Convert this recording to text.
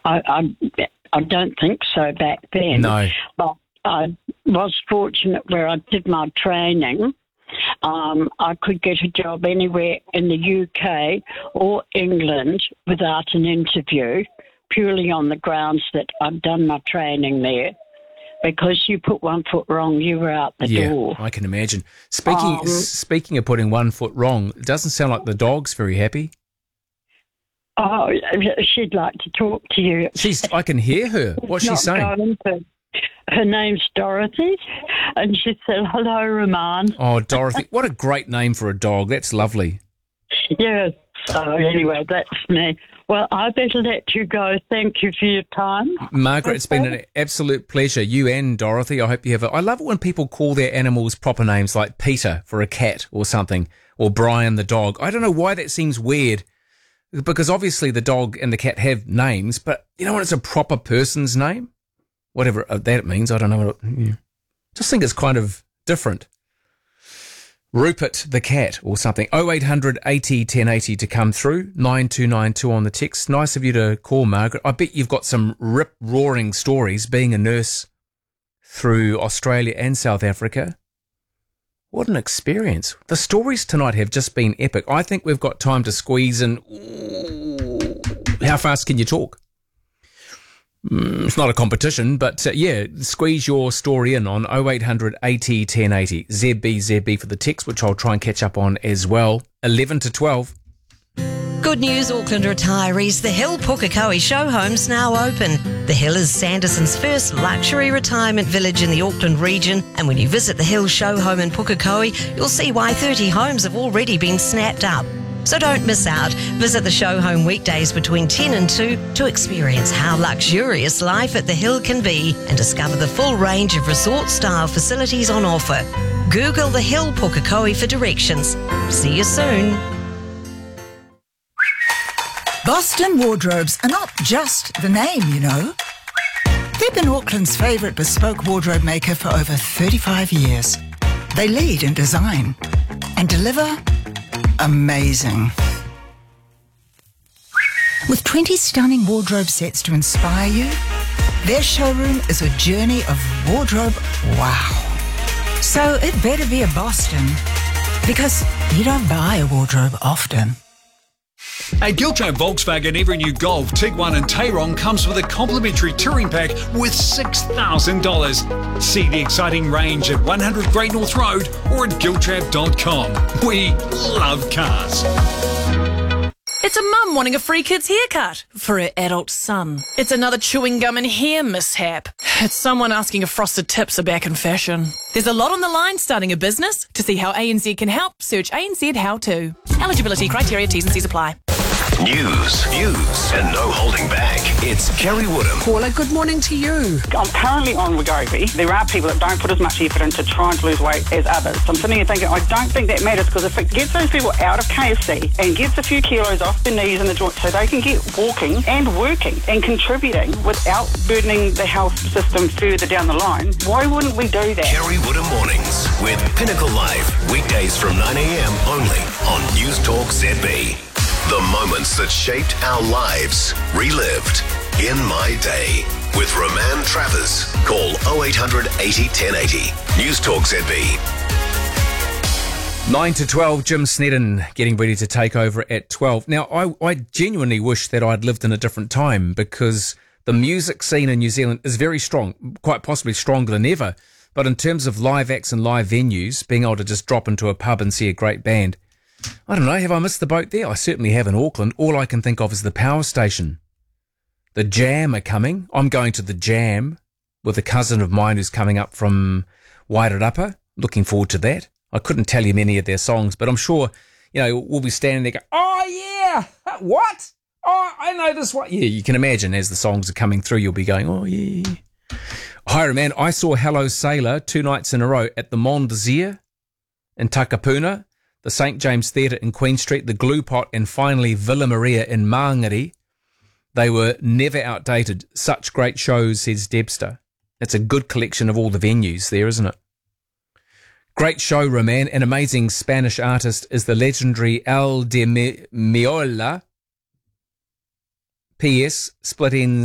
I don't think so back then. No. But I was fortunate where I did my training. I could get a job anywhere in the UK or England without an interview, purely on the grounds that I'd done my training there. Because you put one foot wrong, you were out the door. Yeah, I can imagine. Speaking of putting one foot wrong, it doesn't sound like the dog's very happy. Oh, she'd like to talk to you. I can hear her. What's she saying? Her name's Dorothy, and she said, "Hello, Roman." Oh, Dorothy. What a great name for a dog. That's lovely. Yeah. So anyway, that's me. Well, I better let you go. Thank you for your time. Margaret, it's been an absolute pleasure. You and Dorothy, I hope you have I love it when people call their animals proper names, like Peter for a cat or something, or Brian the dog. I don't know why that seems weird, because obviously the dog and the cat have names, but you know when it's a proper person's name? Whatever that means, I don't know. Just think it's kind of different. Rupert the cat or something. 0800 80 1080 to come through. 9292 on the text. Nice of you to call, Margaret. I bet you've got some rip-roaring stories being a nurse through Australia and South Africa. What an experience. The stories tonight have just been epic. I think we've got time to squeeze in. Ooh, how fast can you talk? It's not a competition, but squeeze your story in on 0800 80 1080. ZB for the text, which I'll try and catch up on as well. 11 to 12. Good news, Auckland retirees. The Hill Pukekohe show home's now open. The Hill is Sanderson's first luxury retirement village in the Auckland region, and when you visit the Hill show home in Pukekohe, you'll see why 30 homes have already been snapped up. So don't miss out. Visit the show home weekdays between 10 and 2 to experience how luxurious life at the Hill can be and discover the full range of resort-style facilities on offer. Google the Hill Pukekohe for directions. See you soon. Boston Wardrobes are not just the name, you know. They've been Auckland's favourite bespoke wardrobe maker for over 35 years. They lead in design and deliver amazing. With 20 stunning wardrobe sets to inspire you, their showroom is a journey of wardrobe wow. So it better be a Boston, because you don't buy a wardrobe often. At Giltrap Volkswagen, every new Golf, Tiguan and Tayron comes with a complimentary touring pack worth $6,000. See the exciting range at 100 Great North Road or at giltrap.com. We love cars. It's a mum wanting a free kid's haircut for her adult son. It's another chewing gum and hair mishap. It's someone asking if frosted tips are back in fashion. There's a lot on the line starting a business. To see how ANZ can help, search ANZ How To. Eligibility criteria, T's and C's apply. News, views, and no holding back. It's Kerry Woodham. Paula, good morning to you. I'm currently on Wegovy. There are people that don't put as much effort into trying to lose weight as others. So I'm sitting here thinking, I don't think that matters, because if it gets those people out of KFC and gets a few kilos off their knees and the joints so they can get walking and working and contributing without burdening the health system further down the line, why wouldn't we do that? Kerry Woodham Mornings with Pinnacle Live. Weekdays from 9 a.m. only on News Talk ZB. The moments that shaped our lives, relived in my day. With Roman Travers. Call 0800 80 1080. News Talk ZB. 9 to 12, Jim Snedden getting ready to take over at 12. Now, I genuinely wish that I'd lived in a different time, because the music scene in New Zealand is very strong, quite possibly stronger than ever. But in terms of live acts and live venues, being able to just drop into a pub and see a great band, I don't know, have I missed the boat there? I certainly have in Auckland. All I can think of is the power station. The Jam are coming. I'm going to the Jam with a cousin of mine who's coming up from Wairarapa. Looking forward to that. I couldn't tell you many of their songs, but I'm sure, we'll be standing there going, oh yeah, what? Oh, I know this one. Yeah, you can imagine as the songs are coming through, you'll be going, oh yeah. Hi, man, I saw Hello Sailor 2 nights in a row at the Mont Désir in Takapuna, the St. James Theatre in Queen Street, the Glue Pot, and finally Villa Maria in Māngere. They were never outdated. Such great shows, says Debster. It's a good collection of all the venues there, isn't it? Great show, Roman. An amazing Spanish artist is the legendary El de Miola. P.S. Split Ends